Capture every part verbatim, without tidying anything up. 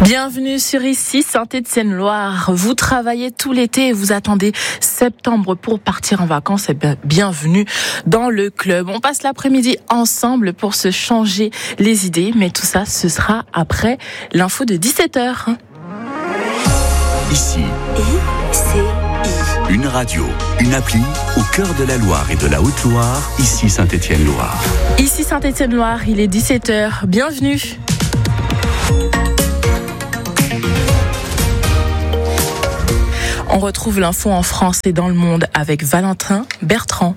Bienvenue sur Ici Saint-Étienne-Loire. Vous travaillez tout l'été et vous attendez septembre pour partir en vacances. Et bien, bienvenue dans le club. On passe l'après-midi ensemble pour se changer les idées. Mais tout ça, ce sera après l'info de dix-sept heures. Ici, I C I. Une radio, une appli au cœur de la Loire et de la Haute-Loire. Ici Saint-Étienne-Loire. Ici Saint-Étienne-Loire, il est dix-sept heures. Bienvenue. On retrouve l'info en France et dans le monde avec Valentin Bertrand.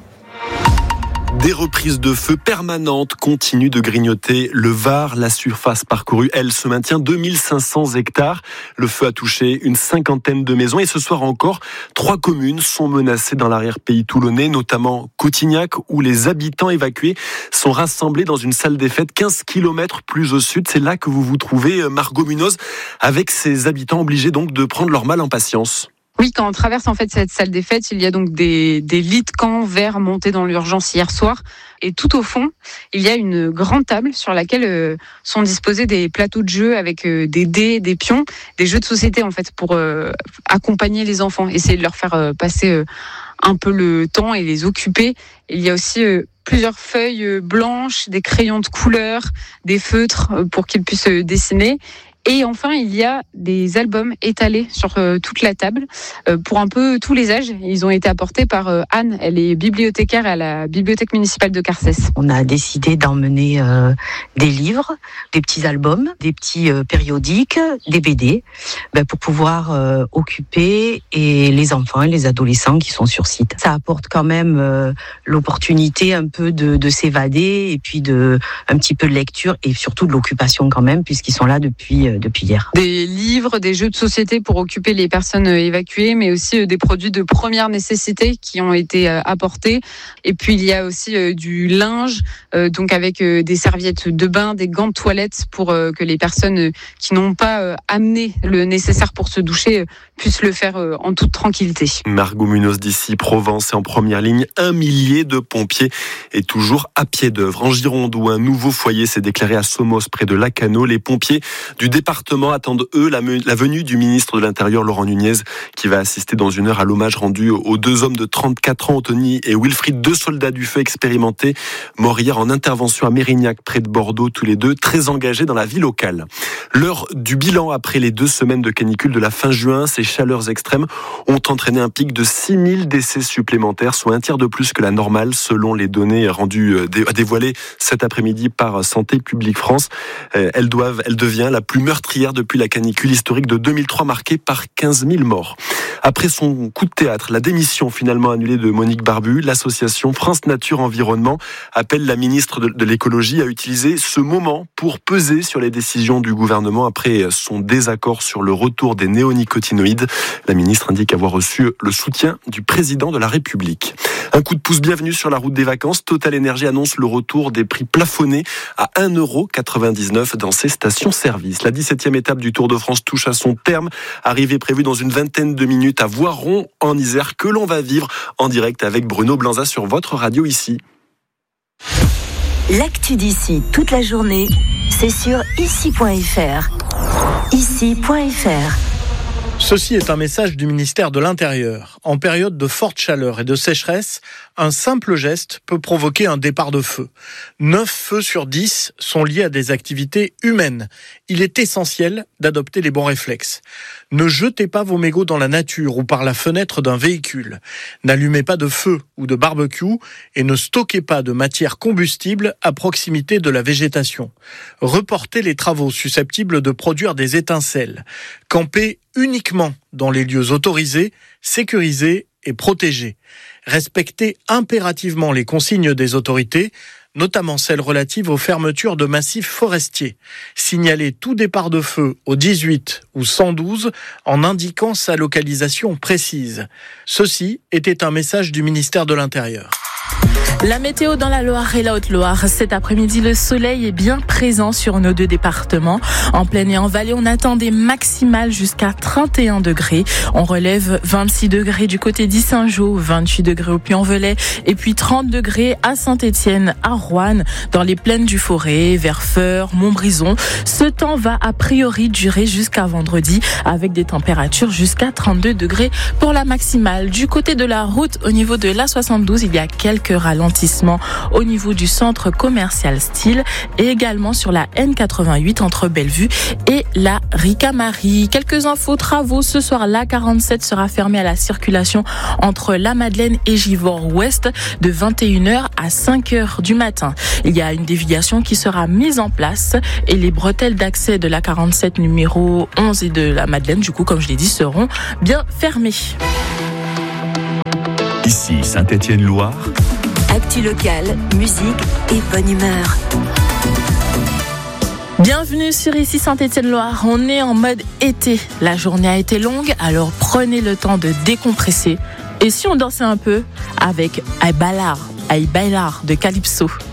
Des reprises de feu permanentes continuent de grignoter le Var. La surface parcourue, elle, se maintient deux mille cinq cents hectares. Le feu a touché une cinquantaine de maisons et ce soir encore, trois communes sont menacées dans l'arrière-pays toulonnais, notamment Cotignac, où les habitants évacués sont rassemblés dans une salle des fêtes quinze kilomètres plus au sud. C'est là que vous vous trouvez, Margot Munoz, avec ces habitants obligés donc de prendre leur mal en patience. Oui, quand on traverse en fait cette salle des fêtes, il y a donc des, des lits de camp verts montés dans l'urgence hier soir. Et tout au fond, il y a une grande table sur laquelle euh, sont disposés des plateaux de jeux avec euh, des dés, des pions, des jeux de société en fait pour euh, accompagner les enfants, essayer de leur faire euh, passer euh, un peu le temps et les occuper. Il y a aussi euh, plusieurs feuilles euh, blanches, des crayons de couleur, des feutres euh, pour qu'ils puissent euh, dessiner. Et enfin, il y a des albums étalés sur euh, toute la table euh, pour un peu tous les âges. Ils ont été apportés par euh, Anne, elle est bibliothécaire à la bibliothèque municipale de Carcès. On a décidé d'emmener euh, des livres, des petits albums, des petits euh, périodiques, des B D, ben, pour pouvoir euh, occuper et les enfants et les adolescents qui sont sur site. Ça apporte quand même euh, l'opportunité un peu de, de s'évader et puis de un petit peu de lecture et surtout de l'occupation quand même, puisqu'ils sont là depuis depuis hier. Des livres, des jeux de société pour occuper les personnes évacuées, mais aussi des produits de première nécessité qui ont été apportés. Et puis il y a aussi du linge, donc avec des serviettes de bain, des gants de toilette pour que les personnes qui n'ont pas amené le nécessaire pour se doucher puissent le faire en toute tranquillité. Margot Munoz d'ici Provence est en première ligne. Un millier de pompiers est toujours à pied d'œuvre. En Gironde, où un nouveau foyer s'est déclaré à Somos près de Lacanau, les pompiers du département attendent, eux, la, me- la venue du ministre de l'Intérieur, Laurent Nunez, qui va assister dans une heure à l'hommage rendu aux deux hommes de trente-quatre ans, Anthony et Wilfried, deux soldats du feu expérimentés, morts hier en intervention à Mérignac, près de Bordeaux, tous les deux très engagés dans la vie locale. L'heure du bilan après les deux semaines de canicule de la fin juin, ces chaleurs extrêmes ont entraîné un pic de six mille décès supplémentaires, soit un tiers de plus que la normale, selon les données rendues, dévoilées cet après-midi par Santé publique France. Elles doivent, elle devient la plus meurtrière depuis la canicule historique de deux mille trois, marquée par quinze mille morts. Après son coup de théâtre, la démission finalement annulée de Monique Barbu, l'association France Nature Environnement appelle la ministre de, de l'écologie à utiliser ce moment pour peser sur les décisions du gouvernement après son désaccord sur le retour des néonicotinoïdes. La ministre indique avoir reçu le soutien du président de la République. Un coup de pouce bienvenu sur la route des vacances. Total Énergie annonce le retour des prix plafonnés à un euro quatre-vingt-dix-neuf dans ses stations-service. La dix-septième étape du Tour de France touche à son terme. Arrivée prévue dans une vingtaine de minutes à Voiron en Isère, que l'on va vivre en direct avec Bruno Blanza sur votre radio ici. L'actu d'ici toute la journée, c'est sur ici point f r. ici point f r. Ceci est un message du ministère de l'Intérieur. En période de forte chaleur et de sécheresse, un simple geste peut provoquer un départ de feu. neuf feux sur dix sont liés à des activités humaines. Il est essentiel d'adopter les bons réflexes. Ne jetez pas vos mégots dans la nature ou par la fenêtre d'un véhicule. N'allumez pas de feu ou de barbecue et ne stockez pas de matière combustible à proximité de la végétation. Reportez les travaux susceptibles de produire des étincelles. Campez uniquement dans les lieux autorisés, sécurisés et protégés. Respectez impérativement les consignes des autorités, notamment celles relatives aux fermetures de massifs forestiers. Signalez tout départ de feu au dix-huit ou cent douze en indiquant sa localisation précise. Ceci était un message du ministère de l'Intérieur. La météo dans la Loire et la Haute-Loire. Cet après-midi, le soleil est bien présent sur nos deux départements. En plaine et en vallée, on attend des maximales jusqu'à trente et un degrés. On relève vingt-six degrés du côté d'Issingeaux, vingt-huit degrés au Puy-en-Velay et puis trente degrés à Saint-Étienne, à Roanne, dans les plaines du Forêt, Verfeure, Montbrison. Ce temps va a priori durer jusqu'à vendredi avec des températures jusqu'à trente-deux degrés pour la maximale. Du côté de la route, au niveau de l'A soixante-douze, il y a quelques ralentissements au niveau du centre commercial Style et également sur la N quatre-vingt-huit entre Bellevue et la Ricamarie. Quelques infos travaux ce soir. La quarante-sept sera fermée à la circulation entre la Madeleine et Givors-Ouest de vingt et une heures à cinq heures du matin. Il y a une déviation qui sera mise en place et les bretelles d'accès de la quarante-sept numéro onze et de la Madeleine, du coup, comme je l'ai dit, seront bien fermées. Ici Saint-Étienne-Loire. Actu locale, musique et bonne humeur. Bienvenue sur Ici Saint-Étienne-Loire. On est en mode été. La journée a été longue, alors prenez le temps de décompresser. Et si on dansait un peu avec Ay Bailar, Ay Bailar de Calypso.